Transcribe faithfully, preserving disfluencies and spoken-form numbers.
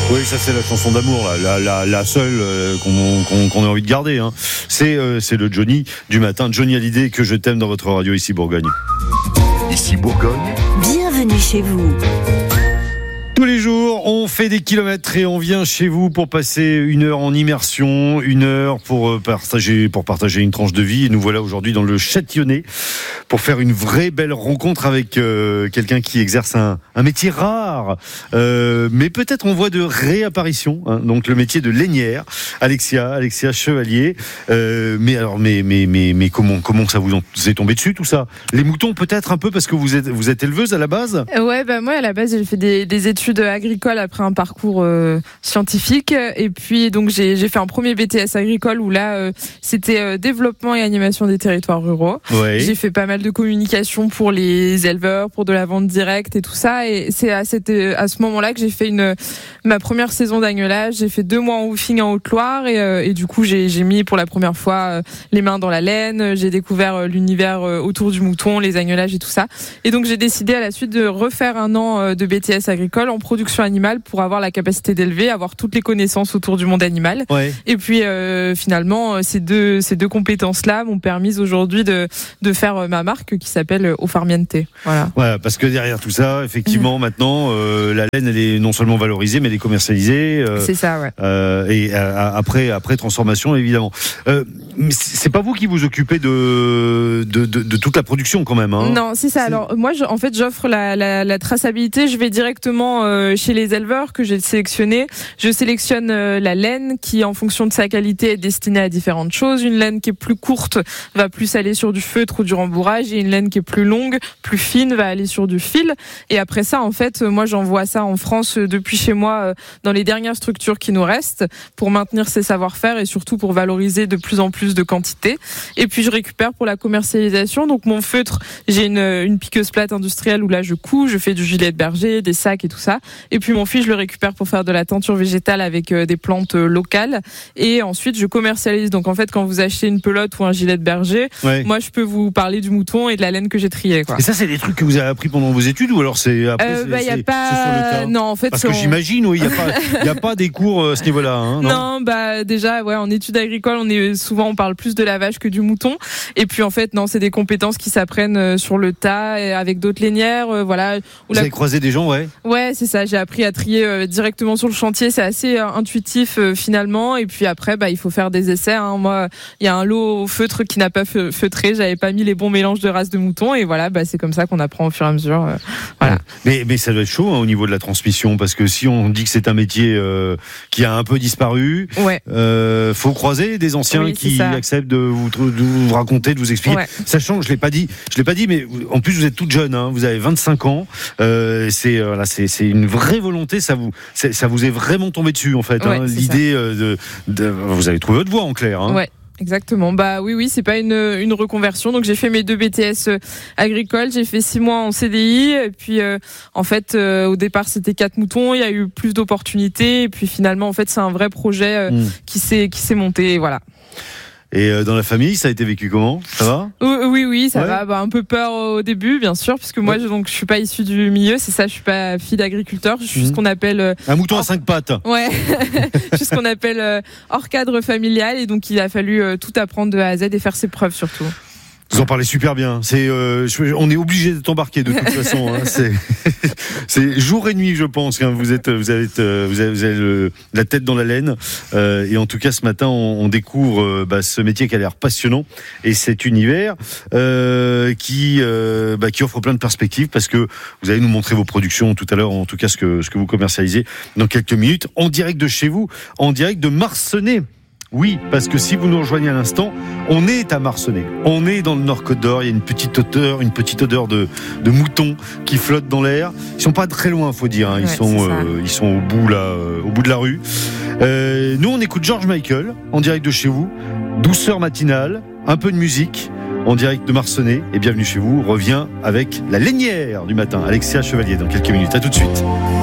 Oui, ça c'est la chanson d'amour, là, la, la, la seule euh, qu'on, qu'on, qu'on a envie de garder. Hein. C'est, euh, c'est le Johnny du matin, Johnny Hallyday, que je t'aime dans votre radio ici Bourgogne. Ici Bourgogne. Bienvenue chez vous. Tous les jours, on fait des kilomètres et on vient chez vous pour passer une heure en immersion, une heure pour partager, pour partager une tranche de vie. Et nous voilà aujourd'hui dans le Châtillonnais pour faire une vraie belle rencontre avec euh, quelqu'un qui exerce un, un métier rare, euh, mais peut-être en voie de réapparition. Hein, donc le métier de lainière, Alexia, Alexia Chevalier. Euh, mais alors, mais mais mais mais comment comment ça vous, en, vous est tombé dessus tout ça? Les moutons peut-être un peu parce que vous êtes vous êtes éleveuse à la base. Ouais, bah moi à la base j'ai fait des, des études agricole après un parcours euh, scientifique, et puis donc j'ai, j'ai fait un premier B T S agricole où là euh, c'était euh, développement et animation des territoires ruraux. Ouais. J'ai fait pas mal de communication pour les éleveurs, pour de la vente directe et tout ça, et c'est à, cette, à ce moment-là que j'ai fait une ma première saison d'agnelage. J'ai fait deux mois en woofing en Haute-Loire et, euh, et du coup j'ai, j'ai mis pour la première fois euh, les mains dans la laine. J'ai découvert euh, l'univers euh, autour du mouton, les agnelages et tout ça, et donc j'ai décidé à la suite de refaire un an euh, de B T S agricole en production animale pour avoir la capacité d'élever, avoir toutes les connaissances autour du monde animal. Ouais. Et puis euh, finalement, ces deux ces deux compétences-là m'ont permis aujourd'hui de de faire ma marque qui s'appelle Au Farmiente. Voilà. Ouais, parce que derrière tout ça, effectivement, mmh. maintenant, euh, la laine, elle est non seulement valorisée, mais elle est commercialisée. Euh, c'est ça, ouais. Euh, et euh, après après transformation, évidemment. Euh, mais c'est pas vous qui vous occupez de de, de, de toute la production quand même. Hein. Non, c'est ça. C'est... Alors moi, je, en fait, j'offre la, la, la traçabilité. Je vais directement euh, chez les éleveurs que j'ai sélectionnés. Je sélectionne euh, la laine qui, en fonction de sa qualité, est destinée à différentes choses. Une laine qui est plus courte va plus aller sur du feutre ou du rembourrage, et une laine qui est plus longue, plus fine, va aller sur du fil. Et après ça, en fait, moi, j'envoie ça en France euh, depuis chez moi euh, dans les dernières structures qui nous restent pour maintenir ces savoir-faire et surtout pour valoriser de plus en plus de quantité. Et puis je récupère pour la commercialisation. Donc mon feutre, j'ai une, une piqueuse plate industrielle où là je couds, je fais du gilet de berger, des sacs et tout ça. Et puis mon fil, je le récupère pour faire de la teinture végétale avec euh, des plantes euh, locales. Et ensuite je commercialise. Donc en fait, quand vous achetez une pelote ou un gilet de berger, ouais. moi je peux vous parler du mouton et de la laine que j'ai triée. Quoi. Et ça, c'est des trucs que vous avez appris pendant vos études ou alors c'est après euh, c'est, bah, y a c'est, pas... c'est sur le tas? Non, en fait, parce que on... j'imagine, oui, il y a pas, il y a pas des cours à ce niveau-là. Hein, non, non, bah déjà, ouais, en études agricoles, on est souvent on parle plus de la vache que du mouton. Et puis en fait, non, c'est des compétences qui s'apprennent sur le tas et avec d'autres lainières, euh, voilà. Vous la... avez croisé des gens, ouais. Ouais, c'est ça. J'ai appris à trier euh, directement sur le chantier. C'est assez euh, intuitif euh, finalement. Et puis après, bah il faut faire des essais. Hein. Moi, il y a un lot au feutre qui n'a pas feutré. J'avais pas mis les bons mélanges de races de moutons. Et voilà, bah c'est comme ça qu'on apprend au fur et à mesure. Euh, voilà. Mais mais ça doit être chaud hein, au niveau de la transmission, parce que si on dit que c'est un métier euh, qui a un peu disparu, ouais. euh, faut croiser des anciens oui, qui acceptent de vous, de vous raconter, de vous expliquer. Ouais. Sachant, je l'ai pas dit, je l'ai pas dit, mais en plus vous êtes toute jeune, hein, vous avez vingt-cinq ans. Euh, c'est euh, là, c'est c'est une vraie volonté. Ça vous, c'est, ça vous est vraiment tombé dessus en fait. Ouais, hein, l'idée euh, de, de, vous avez trouvé votre voie en clair. Hein. Ouais. Exactement. Bah oui, oui, c'est pas une une reconversion. Donc j'ai fait mes deux B T S agricoles. J'ai fait six mois en C D I. Et puis euh, en fait, euh, au départ c'était quatre moutons. Il y a eu plus d'opportunités. Et puis finalement, en fait, c'est un vrai projet euh, mmh. qui s'est qui s'est monté. Et voilà. Et dans la famille, ça a été vécu comment? Ça va? Oui, oui, ça ouais. va. Bah, un peu peur au début, bien sûr, parce que moi, ouais. je, donc, je suis pas issue du milieu. C'est ça, je suis pas fille d'agriculteur. Je suis mmh. ce qu'on appelle euh, un mouton hors... à cinq pattes. Ouais, je suis ce qu'on appelle euh, hors cadre familial, et donc il a fallu euh, tout apprendre de A à Z et faire ses preuves surtout. Vous en parlez super bien. C'est, euh, je, on est obligé d'être embarqué de toute façon. Hein. C'est, c'est jour et nuit, je pense. Hein. Vous êtes, vous avez, vous avez, vous avez le, la tête dans la laine. Euh, et en tout cas, ce matin, on, on découvre euh, bah, ce métier qui a l'air passionnant et cet univers euh, qui, euh, bah, qui offre plein de perspectives, parce que vous allez nous montrer vos productions tout à l'heure. En tout cas, ce que, ce que vous commercialisez dans quelques minutes, en direct de chez vous, en direct de Marcenais. Oui, parce que si vous nous rejoignez à l'instant, on est à Marcenais. On est dans le Nord-Côte d'Or. Il y a une petite odeur, une petite odeur de, de moutons qui flottent dans l'air. Ils sont pas très loin, faut dire. Hein. Ils ouais, sont, euh, ils sont au bout là, euh, au bout de la rue. Euh, nous, on écoute George Michael en direct de chez vous. Douceur matinale, un peu de musique en direct de Marcenais. Et bienvenue chez vous. Revient avec la lainière du matin, Alexia Chevalier, dans quelques minutes. À tout de suite.